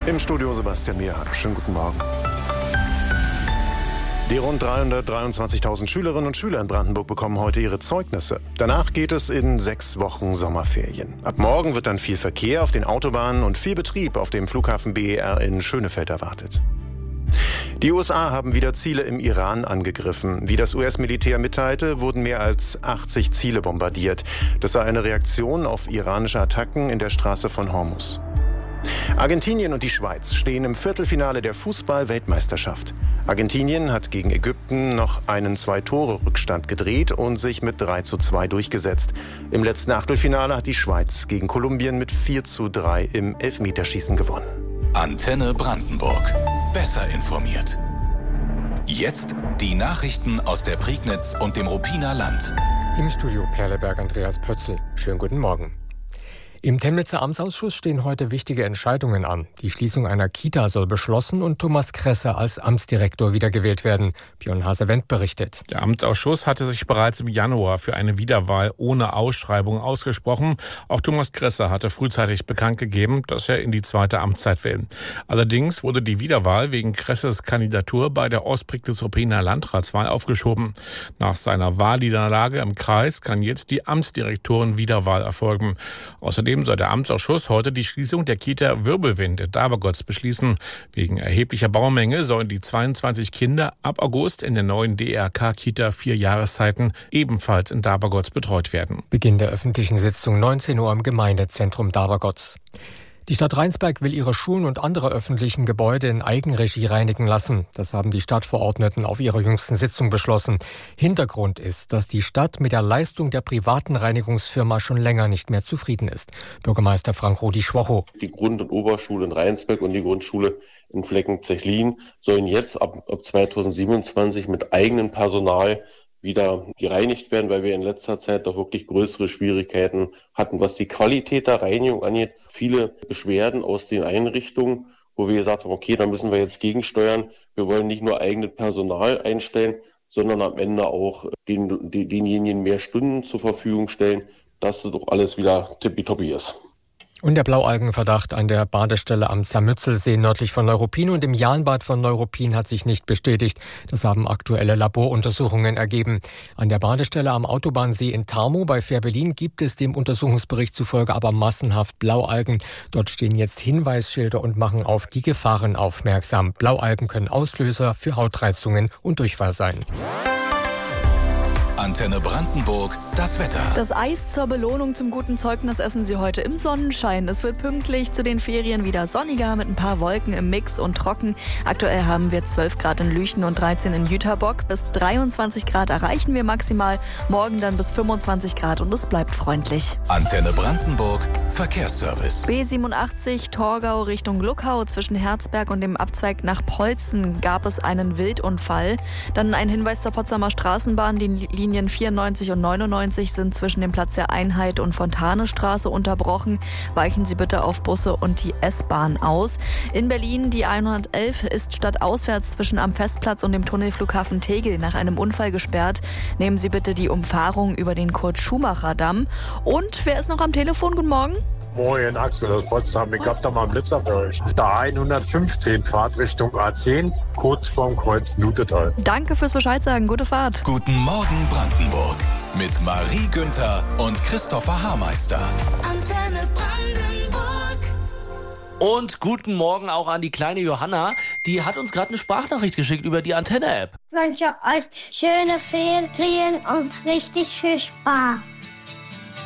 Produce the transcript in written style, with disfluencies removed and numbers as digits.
Im Studio Sebastian Mierhardt. Schönen guten Morgen. Die rund 323.000 Schülerinnen und Schüler in Brandenburg bekommen heute ihre Zeugnisse. Danach geht es in 6 Wochen Sommerferien. Ab morgen wird dann viel Verkehr auf den Autobahnen und viel Betrieb auf dem Flughafen BER in Schönefeld erwartet. Die USA haben wieder Ziele im Iran angegriffen. Wie das US-Militär mitteilte, wurden mehr als 80 Ziele bombardiert. Das sei eine Reaktion auf iranische Attacken in der Straße von Hormuz. Argentinien und die Schweiz stehen im Viertelfinale der Fußball-Weltmeisterschaft. Argentinien hat gegen Ägypten noch einen 2-Tore-Rückstand gedreht und sich mit 3:2 durchgesetzt. Im letzten Achtelfinale hat die Schweiz gegen Kolumbien mit 4:3 im Elfmeterschießen gewonnen. Antenne Brandenburg. Besser informiert. Jetzt die Nachrichten aus der Prignitz und dem Ruppiner Land. Im Studio Perleberg Andreas Pötzl. Schönen guten Morgen. Im Temnitzer Amtsausschuss stehen heute wichtige Entscheidungen an. Die Schließung einer Kita soll beschlossen und Thomas Kresser als Amtsdirektor wiedergewählt werden. Björn Hase-Wendt berichtet. Der Amtsausschuss hatte sich bereits im Januar für eine Wiederwahl ohne Ausschreibung ausgesprochen. Auch Thomas Kresser hatte frühzeitig bekannt gegeben, dass er in die zweite Amtszeit will. Allerdings wurde die Wiederwahl wegen Kressers Kandidatur bei der Ostprignitz-Ruppiner Landratswahl aufgeschoben. Nach seiner Wahlniederlage im Kreis kann jetzt die Amtsdirektoren-Wiederwahl erfolgen. Außerdem soll der Amtsausschuss heute die Schließung der Kita Wirbelwind in Dabergotz beschließen. Wegen erheblicher Baumenge sollen die 22 Kinder ab August in der neuen DRK-Kita 4 Jahreszeiten ebenfalls in Dabergotz betreut werden. Beginn der öffentlichen Sitzung 19 Uhr im Gemeindezentrum Dabergotz. Die Stadt Rheinsberg will ihre Schulen und andere öffentlichen Gebäude in Eigenregie reinigen lassen. Das haben die Stadtverordneten auf ihrer jüngsten Sitzung beschlossen. Hintergrund ist, dass die Stadt mit der Leistung der privaten Reinigungsfirma schon länger nicht mehr zufrieden ist. Bürgermeister Frank-Rudi Schwocho. Die Grund- und Oberschule in Rheinsberg und die Grundschule in Flecken-Zechlin sollen jetzt ab 2027 mit eigenem Personal wieder gereinigt werden, weil wir in letzter Zeit doch wirklich größere Schwierigkeiten hatten, was die Qualität der Reinigung angeht. Viele Beschwerden aus den Einrichtungen, wo wir gesagt haben, okay, da müssen wir jetzt gegensteuern. Wir wollen nicht nur eigenes Personal einstellen, sondern am Ende auch denjenigen mehr Stunden zur Verfügung stellen, dass das doch alles wieder tippitoppi ist. Und der Blaualgenverdacht an der Badestelle am Zermützelsee nördlich von Neuruppin und im Jahnbad von Neuruppin hat sich nicht bestätigt. Das haben aktuelle Laboruntersuchungen ergeben. An der Badestelle am Autobahnsee in Tarmow bei Fehrbellin gibt es dem Untersuchungsbericht zufolge aber massenhaft Blaualgen. Dort stehen jetzt Hinweisschilder und machen auf die Gefahren aufmerksam. Blaualgen können Auslöser für Hautreizungen und Durchfall sein. Antenne Brandenburg, das Wetter. Das Eis zur Belohnung zum guten Zeugnis essen Sie heute im Sonnenschein. Es wird pünktlich zu den Ferien wieder sonniger mit ein paar Wolken im Mix und trocken. Aktuell haben wir 12 Grad in Lüchen und 13 in Jüterbock. Bis 23 Grad erreichen wir maximal. Morgen dann bis 25 Grad und es bleibt freundlich. Antenne Brandenburg, Verkehrsservice. B87 Torgau Richtung Luckau zwischen Herzberg und dem Abzweig nach Polzen gab es einen Wildunfall. Dann ein Hinweis zur Potsdamer Straßenbahn. Die Linien 94 und 99 sind zwischen dem Platz der Einheit und Fontanestraße unterbrochen. Weichen Sie bitte auf Busse und die S-Bahn aus. In Berlin die 111 ist stadtauswärts zwischen am Festplatz und dem Tunnelflughafen Tegel nach einem Unfall gesperrt. Nehmen Sie bitte die Umfahrung über den Kurt-Schumacher-Damm. Und wer ist noch am Telefon? Guten Morgen. Moin, Axel aus Potsdam. Ich hab da mal einen Blitzer für euch. Da 115 Fahrt Richtung A10, kurz vorm Kreuz Nutetal. Danke fürs Bescheid sagen. Gute Fahrt. Guten Morgen Brandenburg mit Marie Günther und Christopher Haarmeister. Antenne Brandenburg. Und guten Morgen auch an die kleine Johanna. Die hat uns gerade eine Sprachnachricht geschickt über die Antenne-App. Ich wünsche euch schöne Ferien und richtig viel Spaß.